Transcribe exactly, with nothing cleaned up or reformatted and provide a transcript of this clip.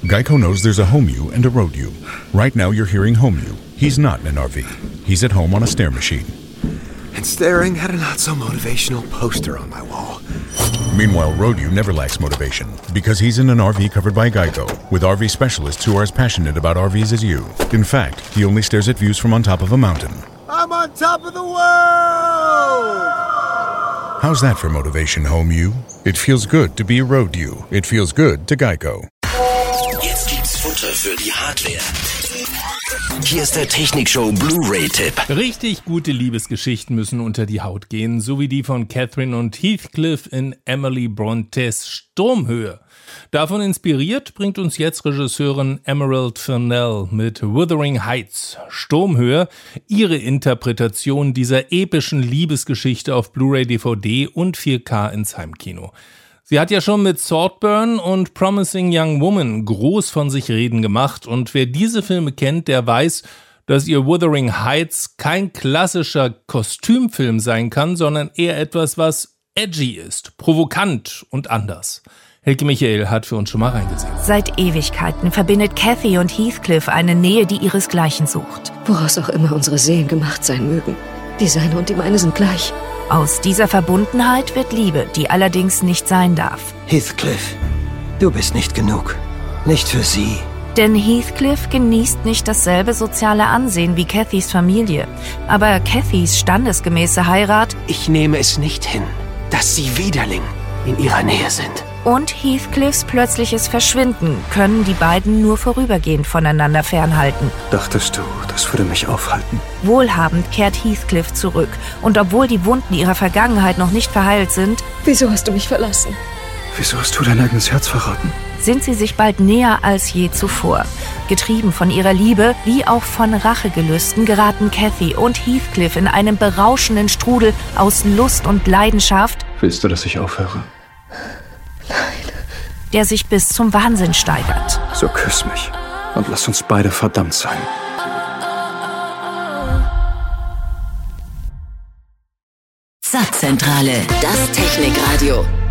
Geico knows there's a home you and a road you. Right now you're hearing home you. He's not in an R V. He's at home on a stair machine. And staring at a not-so-motivational poster on my wall. Meanwhile, road you never lacks motivation because he's in an R V covered by Geico with R V specialists who are as passionate about R Vs as you. In fact, he only stares at views from on top of a mountain. I'm on top of the world! How's that for motivation, home you? It feels good to be a road you. It feels good to Geico. Jetzt gibt's Futter für die Hardware. Hier ist der Technikshow Blu-ray-Tipp. Richtig gute Liebesgeschichten müssen unter die Haut gehen, so wie die von Catherine und Heathcliff in Emily Brontes Sturmhöhe. Davon inspiriert bringt uns jetzt Regisseurin Emerald Fennell mit Wuthering Heights, Sturmhöhe, ihre Interpretation dieser epischen Liebesgeschichte auf Blu-ray, D V D und vier K ins Heimkino. Sie hat ja schon mit Saltburn und Promising Young Woman groß von sich reden gemacht und wer diese Filme kennt, der weiß, dass ihr Wuthering Heights kein klassischer Kostümfilm sein kann, sondern eher etwas, was edgy ist, provokant und anders. Helge Michael hat für uns schon mal reingesehen. Seit Ewigkeiten verbindet Cathy und Heathcliff eine Nähe, die ihresgleichen sucht. Woraus auch immer unsere Seelen gemacht sein mögen. Die seine und die meine sind gleich. Aus dieser Verbundenheit wird Liebe, die allerdings nicht sein darf. Heathcliff, du bist nicht genug. Nicht für sie. Denn Heathcliff genießt nicht dasselbe soziale Ansehen wie Cathys Familie. Aber Cathys standesgemäße Heirat Ich nehme es nicht hin, dass sie Widerling in ihrer Nähe sind. und Heathcliffs plötzliches Verschwinden können die beiden nur vorübergehend voneinander fernhalten. Dachtest du, das würde mich aufhalten? Wohlhabend kehrt Heathcliff zurück. Und obwohl die Wunden ihrer Vergangenheit noch nicht verheilt sind, Wieso hast du mich verlassen? Wieso hast du dein eigenes Herz verraten? sind sie sich bald näher als je zuvor. Getrieben von ihrer Liebe wie auch von Rachegelüsten geraten Cathy und Heathcliff in einen berauschenden Strudel aus Lust und Leidenschaft, Willst du, dass ich aufhöre? der sich bis zum Wahnsinn steigert. So küss mich und lass uns beide verdammt sein. Satzzentrale, das Technikradio.